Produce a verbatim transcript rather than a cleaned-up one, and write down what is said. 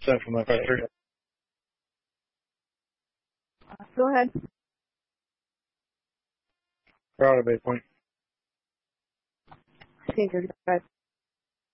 Central nine five three. Go ahead. We're out of Bay Point. Okay, thirty-five.